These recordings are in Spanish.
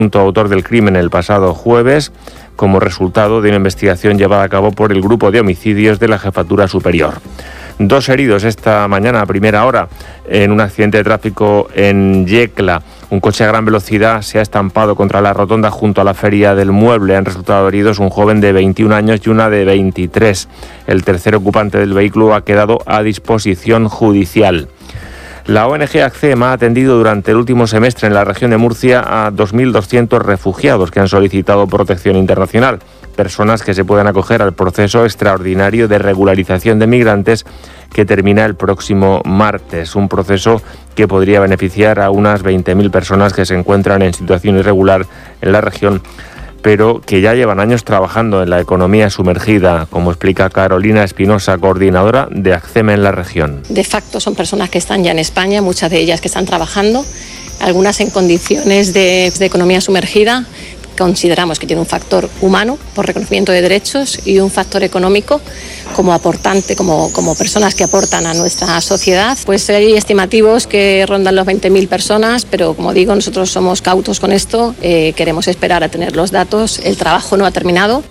autor del crimen el pasado jueves, como resultado de una investigación llevada a cabo por el Grupo de Homicidios de la Jefatura Superior. 2 heridos esta mañana a primera hora en un accidente de tráfico en Yecla. Un coche a gran velocidad se ha estampado contra la rotonda junto a la Feria del Mueble. Han resultado heridos un joven de 21 años y una de 23. El tercer ocupante del vehículo ha quedado a disposición judicial. La ONG ACCEM ha atendido durante el último semestre en la región de Murcia a 2.200 refugiados que han solicitado protección internacional, personas que se pueden acoger al proceso extraordinario de regularización de migrantes que termina el próximo martes, un proceso que podría beneficiar a unas 20.000 personas que se encuentran en situación irregular en la región, pero que ya llevan años trabajando en la economía sumergida, como explica Carolina Espinosa, coordinadora de ACCEM en la región. De facto son personas que están ya en España, muchas de ellas que están trabajando, algunas en condiciones de economía sumergida. Consideramos que tiene un factor humano por reconocimiento de derechos y un factor económico como aportante, como personas que aportan a nuestra sociedad. Pues hay estimativos que rondan los 20.000 personas, pero como digo, nosotros somos cautos con esto, queremos esperar a tener los datos, el trabajo no ha terminado.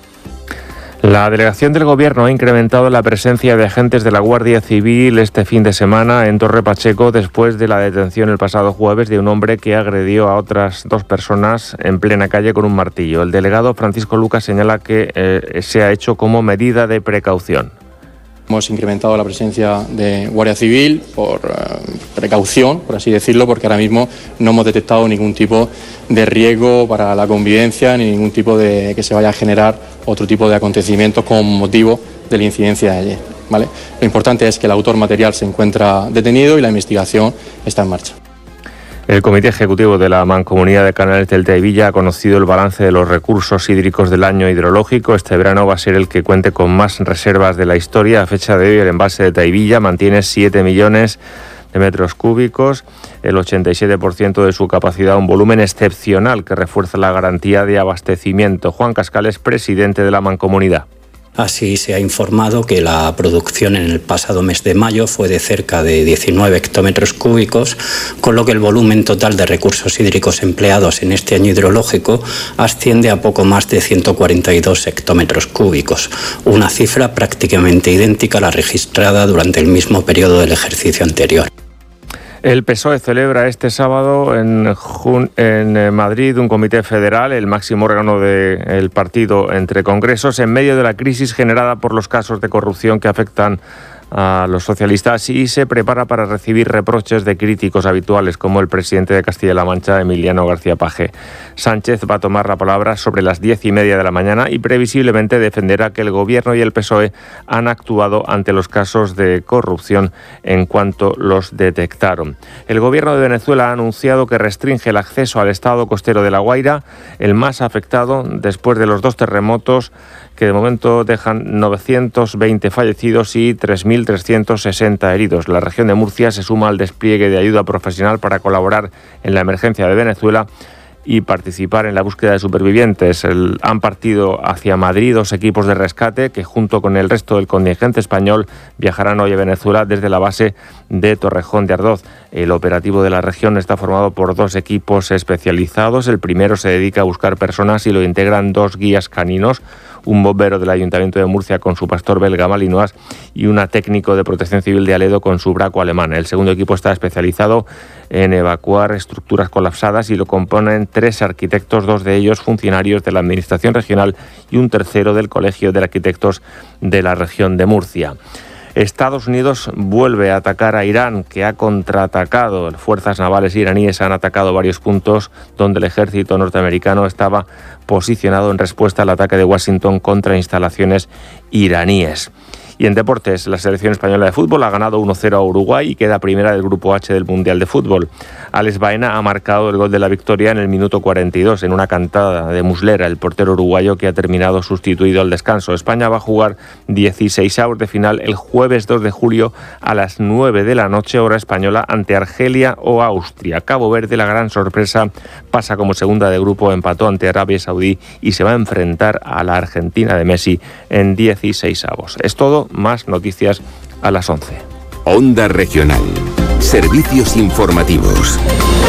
La delegación del Gobierno ha incrementado la presencia de agentes de la Guardia Civil este fin de semana en Torre Pacheco después de la detención el pasado jueves de un hombre que agredió a otras 2 personas en plena calle con un martillo. El delegado Francisco Lucas señala que se ha hecho como medida de precaución. Hemos incrementado la presencia de Guardia Civil por precaución, por así decirlo, porque ahora mismo no hemos detectado ningún tipo de riesgo para la convivencia ni ningún tipo de que se vaya a generar otro tipo de acontecimientos con motivo de la incidencia de ayer, ¿vale? Lo importante es que el autor material se encuentra detenido y la investigación está en marcha. El Comité Ejecutivo de la Mancomunidad de Canales del Taivilla ha conocido el balance de los recursos hídricos del año hidrológico. Este verano va a ser el que cuente con más reservas de la historia. A fecha de hoy, el embalse de Taivilla mantiene 7 millones de metros cúbicos, el 87% de su capacidad, un volumen excepcional que refuerza la garantía de abastecimiento. Juan Cascal es presidente de la Mancomunidad. Así se ha informado que la producción en el pasado mes de mayo fue de cerca de 19 hectómetros cúbicos, con lo que el volumen total de recursos hídricos empleados en este año hidrológico asciende a poco más de 142 hectómetros cúbicos, una cifra prácticamente idéntica a la registrada durante el mismo periodo del ejercicio anterior. El PSOE celebra este sábado en Madrid un comité federal, el máximo órgano del partido entre congresos, en medio de la crisis generada por los casos de corrupción que afectan a los socialistas y se prepara para recibir reproches de críticos habituales como el presidente de Castilla-La Mancha, Emiliano García Paje. Sánchez va a tomar la palabra sobre las 10:30 de la mañana y previsiblemente defenderá que el Gobierno y el PSOE han actuado ante los casos de corrupción en cuanto los detectaron. El Gobierno de Venezuela ha anunciado que restringe el acceso al estado costero de La Guaira, el más afectado después de los 2 terremotos que de momento dejan 920 fallecidos y 3.360 heridos. La región de Murcia se suma al despliegue de ayuda profesional para colaborar en la emergencia de Venezuela y participar en la búsqueda de supervivientes. Han partido hacia Madrid 2 equipos de rescate que junto con el resto del contingente español viajarán hoy a Venezuela desde la base de Torrejón de Ardoz. El operativo de la región está formado por 2 equipos especializados. El primero se dedica a buscar personas y lo integran 2 guías caninos, un bombero del Ayuntamiento de Murcia con su pastor belga Malinois y una técnico de Protección Civil de Aledo con su braco alemán. El segundo equipo está especializado en evacuar estructuras colapsadas y lo componen 3 arquitectos, 2 de ellos funcionarios de la Administración regional y un tercero del Colegio de Arquitectos de la región de Murcia. Estados Unidos vuelve a atacar a Irán, que ha contraatacado. Fuerzas navales iraníes han atacado varios puntos donde el ejército norteamericano estaba posicionado en respuesta al ataque de Washington contra instalaciones iraníes. Y en deportes, la selección española de fútbol ha ganado 1-0 a Uruguay y queda primera del Grupo H del Mundial de Fútbol. Alex Baena ha marcado el gol de la victoria en el minuto 42 en una cantada de Muslera, el portero uruguayo que ha terminado sustituido al descanso. España va a jugar 16avos de final el jueves 2 de julio a las 9 de la noche, hora española, ante Argelia o Austria. Cabo Verde, la gran sorpresa, pasa como segunda de grupo, empató ante Arabia Saudí y se va a enfrentar a la Argentina de Messi en 16avos. Es todo. Más noticias a las 11. Onda Regional. Servicios informativos.